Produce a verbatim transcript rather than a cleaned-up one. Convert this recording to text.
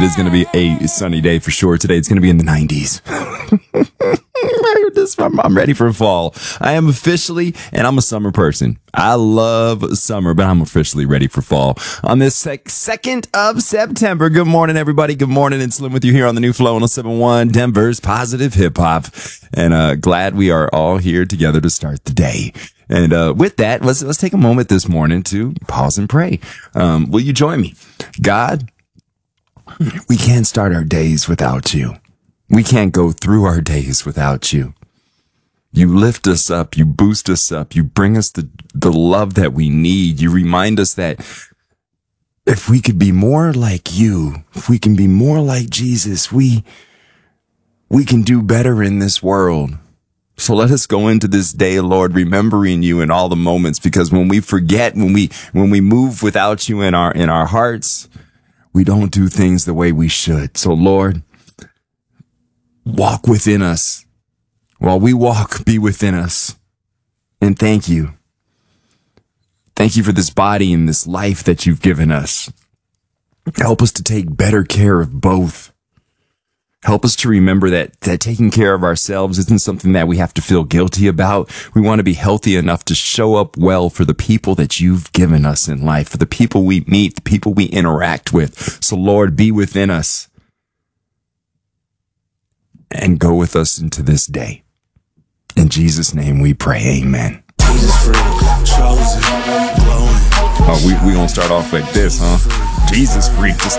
It is going to be a sunny day for sure today. It's going to be in the nineties. This, I'm, I'm ready for fall. I am officially, and I'm a summer person. I love summer, but I'm officially ready for fall. On this sec- second of September, good morning, everybody. Good morning. It's Slim with you here on the new Flow one oh seven point one, Denver's positive hip hop. And uh, glad we are all here together to start the day. And uh, with that, let's let's take a moment this morning to pause and pray. Um, will you join me? God, we can't start our days without you. We can't go through our days without you. You lift us up. You boost us up. You bring us the, the love that we need. You remind us that if we could be more like you, if we can be more like Jesus, we, we can do better in this world. So let us go into this day, Lord, remembering you in all the moments, because when we forget, when we, when we move without you in our, in our hearts, we don't do things the way we should. So Lord, walk within us. While we walk, be within us. And thank you. Thank you for this body and this life that you've given us. Help us to take better care of both. Help us to remember that, that taking care of ourselves isn't something that we have to feel guilty about. We want to be healthy enough to show up well for the people that you've given us in life, for the people we meet, the people we interact with. So Lord, be within us and go with us into this day. In Jesus' name we pray, amen. Oh, we, we gonna start off like this, huh? Jesus freak, just